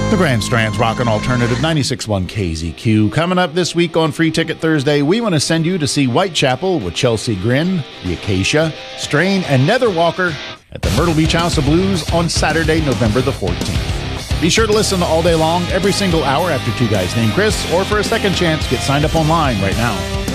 The Grand Strand's Rockin' Alternative 96.1 KZQ. Coming up this week on Free Ticket Thursday, we want to send you to see Whitechapel with Chelsea Grin, The Acacia, Strain, and Netherwalker at the Myrtle Beach House of Blues on Saturday, November the 14th. Be sure to listen all day long, every single hour after Two Guys Named Chris, or for a second chance, get signed up online right now.